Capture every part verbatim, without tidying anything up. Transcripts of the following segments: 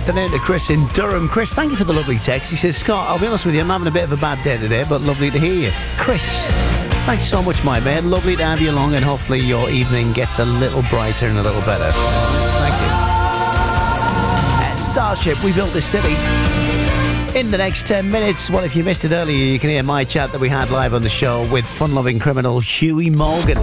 Afternoon to Chris in Durham. Chris, thank you for the lovely text. He says, Scott, I'll be honest with you, I'm having a bit of a bad day today, but lovely to hear you. Chris, thanks so much, my man. Lovely to have you along, and hopefully your evening gets a little brighter and a little better. Thank you. Uh, Starship, we built this city. In the next ten minutes, well, if you missed it earlier, you can hear my chat that we had live on the show with fun-loving criminal Huey Morgan.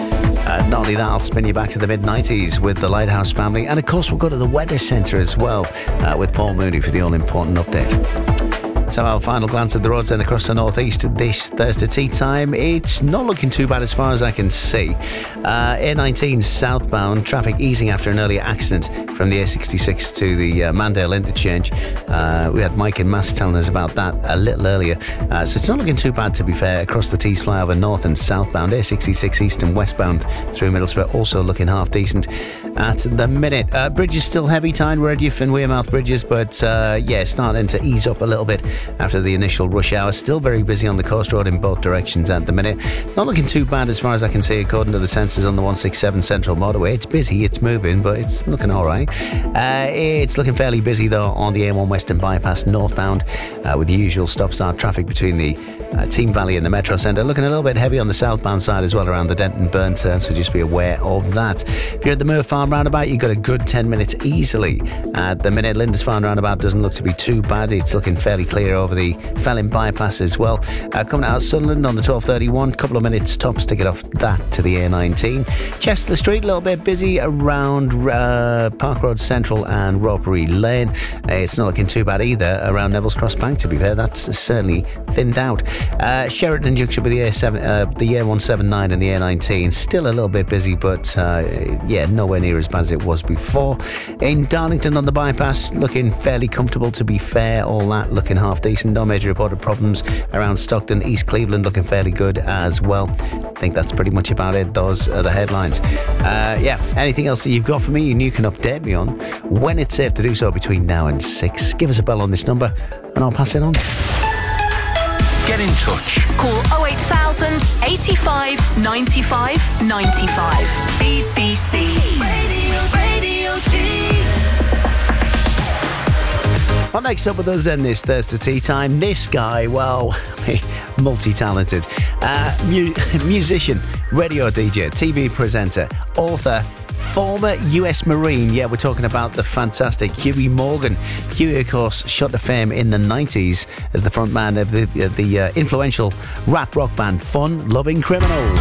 Uh, not only that, I'll spin you back to the mid nineties with the Lighthouse Family. And of course, we'll go to the Weather Centre as well uh, with Paul Mooney for the all-important update. Let's have our final glance at the roads then across the northeast this Thursday tea time. It's not looking too bad as far as I can see. Uh, A nineteen southbound, traffic easing after an earlier accident from the A sixty-six to the uh, Mandale interchange. Uh, we had Mike in Mask telling us about that a little earlier. Uh, so it's not looking too bad, to be fair, across the Tees flyover north and southbound. A sixty-six east and westbound through Middlesbrough also looking half decent at the minute. Uh, bridges still heavy, Tyne, Redruth and Wearmouth bridges, but uh, yeah, starting to ease up a little bit after the initial rush hour. Still very busy on the coast road in both directions at the minute. Not looking too bad as far as I can see according to the sensors on the one sixty-seven Central Motorway. It's busy, it's moving, but it's looking alright. Uh, it's looking fairly busy though on the A one Western Bypass northbound uh, with the usual stop-start traffic between the uh, Team Valley and the Metro Centre. Looking a little bit heavy on the southbound side as well around the Denton Burn turn, so just be aware of that. If you're at the Moor Farm roundabout, you've got a good ten minutes easily at the minute. Lindisfarne roundabout doesn't look to be too bad. It's looking fairly clear over the Felling bypass as well. Uh, coming out of Sunderland on the twelve thirty-one, couple of minutes tops to get off that to the A nineteen. Chester Street, a little bit busy around uh, Park Road Central and Ropery Lane. Uh, it's not looking too bad either around Neville's Cross Bank, to be fair. That's certainly thinned out. Uh, Sheraton Junction with the A seven, uh, the A one seventy-nine and the A nineteen, still a little bit busy, but uh, yeah, nowhere near as bad as it was before. In Darlington on the bypass, looking fairly comfortable, to be fair. All that looking half decent. No major reported problems around Stockton. East Cleveland looking fairly good as well. I think that's pretty much about it. Those are the headlines. Uh, yeah, anything else that you've got for me and you can update me on when it's safe to do so between now and six. Give us a bell on this number and I'll pass it on. Get in touch. Call oh eight thousand, eighty-five, ninety-five, ninety-five. B B C Radio, Radio Tees. Well, next up with us then this Thursday tea time, this guy, well, multi-talented, uh, mu- musician, radio D J, T V presenter, author, former U S Marine. Yeah, we're talking about the fantastic Huey Morgan. Huey, of course, shot to fame in the nineties as the frontman of the, uh, the uh, influential rap rock band Fun Loving Criminals.